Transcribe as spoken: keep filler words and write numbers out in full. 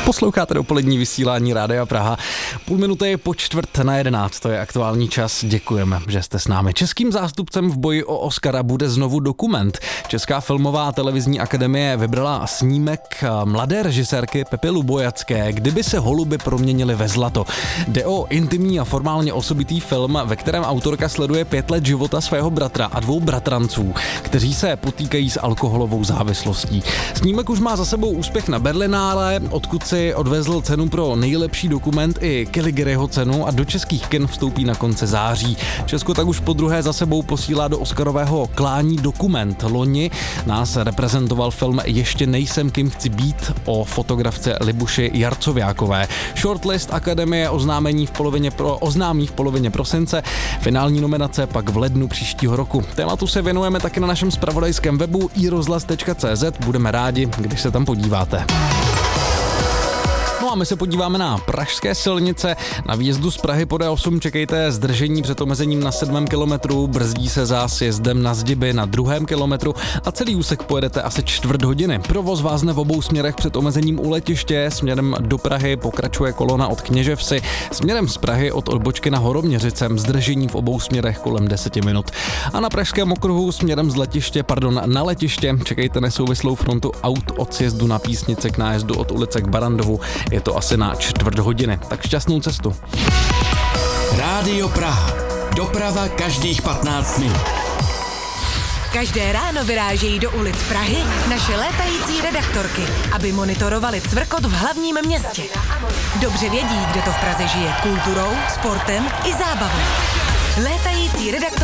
Posloucháte dopolední vysílání Rádia Praha. Půl minuty je po čtvrt na jedenáct, to je aktuální čas. Děkujeme, že jste s námi. Českým zástupcem v boji o Oscara bude znovu dokument. Česká filmová a televizní akademie vybrala snímek mladé režisérky Pepy Lubojacké, Kdyby se holuby proměnily ve zlato. Jde o intimní a formálně osobitý film, ve kterém autorka sleduje pět let života svého bratra a dvou bratranců, kteří se potýkají s alkoholovou závislostí. Snímek už má za sebou úspěch na Berlinále, odkud si odvezl cenu pro nejlepší dokument i Killigeryho cenu a do českých kin vstoupí na konci září. Česko tak už po druhé za sebou posílá do Oscarového klání dokument. Loni nás reprezentoval film Ještě nejsem kým chci být o fotografce Libuši Jarcověkové. Shortlist akademie oznámení v polovině pro, oznámí v polovině prosince, finální nominace pak v lednu příštího roku. Tématu se věnujeme taky na našem zpravodajském webu i rozhlas tečka cé zet. Budeme rádi, když se tam podíváte. No a my se podíváme na pražské silnice. Na výjezdu z Prahy po dé osm čekejte zdržení před omezením na sedmém kilometru, brzdí se za sjezdem na Zdiby na druhém kilometru a celý úsek pojedete asi čtvrt hodiny. Provoz vázne v obou směrech před omezením u letiště, směrem do Prahy pokračuje kolona od Kněževsi, směrem z Prahy od odbočky na Horoměřicem, zdržení v obou směrech kolem deseti minut. A na pražském okruhu směrem z letiště, pardon, na letiště čekejte nesouvislou frontu aut od sjezdu na Písnice k nájezdu od ulice k Barandovu. Je to asi na čtvrt hodiny, tak šťastnou cestu. Rádio Praha. Doprava každých patnáct minut. Každé ráno vyrážejí do ulic Prahy naše létající redaktorky, aby monitorovali cvrkot v hlavním městě. Dobře vědí, kde to v Praze žije kulturou, sportem i zábavou. Létající redaktorky